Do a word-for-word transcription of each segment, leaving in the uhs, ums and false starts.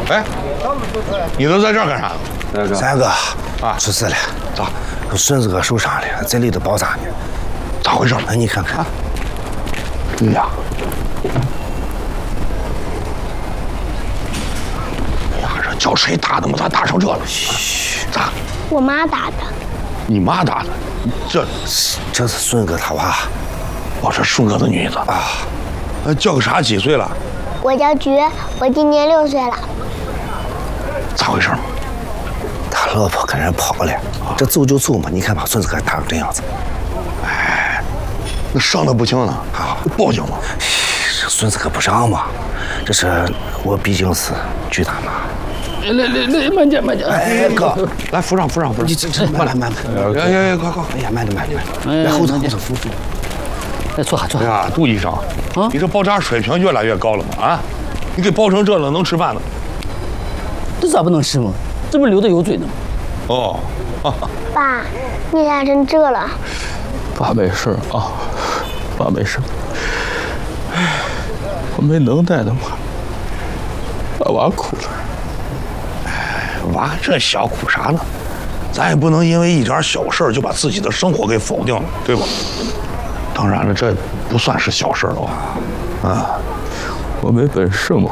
哎，你都在这儿干啥？ 三哥啊，出事了！ 咋？ 孙子哥受伤了，这里头包扎呢。 咋回事？ 来，你看看。 哎呀！哎呀，这叫谁打的嘛？咋打成这了？嘘，咋？ 我妈打的。 你妈打的？这这是孙哥他娃。 哦，这孙哥的女子啊。呃，叫个啥？几岁了？ 我叫菊，我今年六岁了。 咋回事嘛？ 他老婆跟人跑了，这走就走嘛，你看把孙子哥打成这样子。 哎，那伤得不轻了啊！报警吧。 这孙子哥不让嘛，这是我毕竟是菊大妈。 来来来，慢点慢点。 哎，哥， 来扶上扶上扶上。 你这这慢来慢慢。 哎呀呀，快快！ 哎呀，慢点慢点。来后头后头扶扶。 来坐下坐下。 哎呀，杜医生，啊，你这包扎水平越来越高了嘛啊！你给包成这了，能吃饭呢？ 这咋不能吃嘛？这不是流的油嘴呢吗？ 哦， 爸，你咋成这了？ 爸没事啊，爸没事。哎，我没能耐的嘛，把娃哭了。 哎，娃这小哭啥呢？咱也不能因为一点小事就把自己的生活给否定了，对吧？当然了，这不算是小事了啊。 我没本事嘛，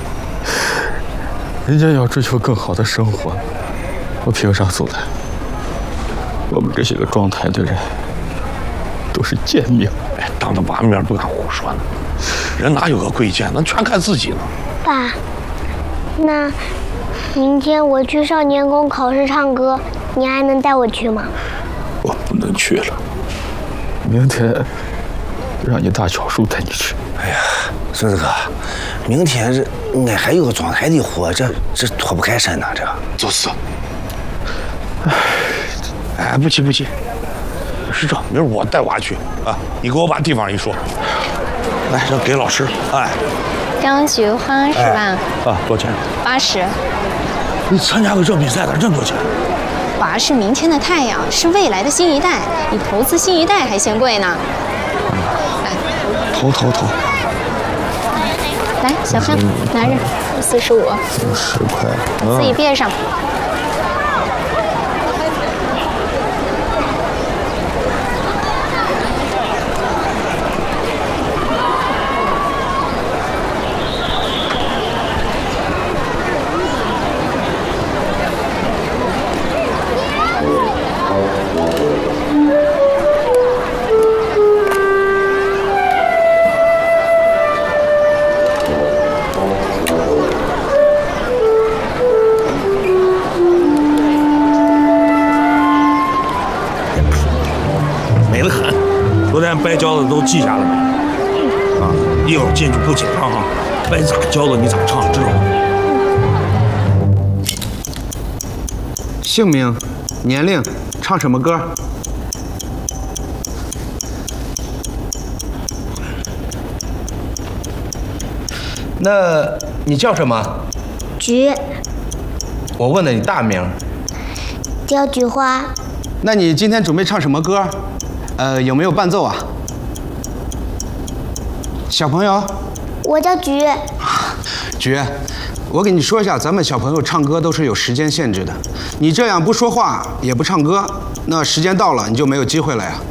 人家要追求更好的生活，我凭啥阻拦？我们这些个庄台的人都是贱命。 哎，当着娃面不敢胡说呢，人哪有个贵贱，那全看自己呢。 爸，那明天我去少年宫考试唱歌，你还能带我去吗？ 我不能去了，明天让你大巧叔带你去。 哎呀，孙子哥，明天这俺还有个庄台的活，这这脱不开身呐，这就是。哎，哎，不急不急，是这，明儿我带娃去啊，你给我把地方一说，来，这给老师。哎， 张菊花是吧？ 哎、啊，多少钱？ 八十。 你参加个这比赛，咋这么多钱？ 娃是明天的太阳，是未来的新一代，比投资新一代还嫌贵呢。 嗯、来，投投投。 来，小范，拿着，四十五， 十块， 自己别上。 白教的都记下了没？啊，一会儿进去不紧张哈，白咋教的你咋唱，知道吗？ 姓名、年龄、唱什么歌？那你叫什么？ 菊。 我问的你大名。 叫菊花。 那你今天准备唱什么歌？呃，有没有伴奏啊？小朋友， 我叫菊。 菊，我跟你说一下，咱们小朋友唱歌都是有时间限制的。你这样不说话也不唱歌，那时间到了你就没有机会了呀。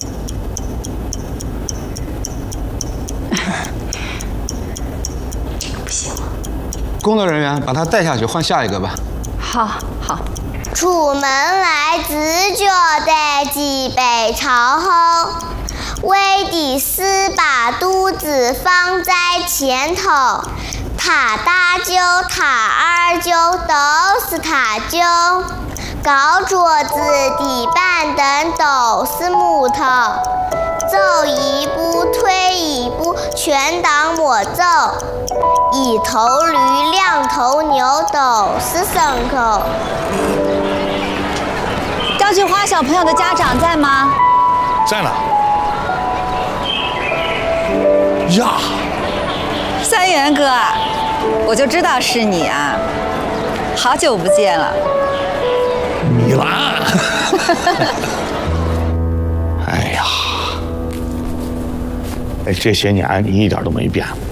这个不行。 工作人员把他带下去，换下一个吧。 好，好。 出门来自觉得脊背朝后，为的是把肚子放在前头。他大舅、他二舅都是他舅，高桌子、地板凳都是木头，走一步退一步，全当没走。一头驴，两头牛都是牲口。 赵菊花小朋友的家长在吗？ 在呢。呀， 三元哥，我就知道是你啊，好久不见了。 米兰。哎呀，哎，这些年你一点都没变。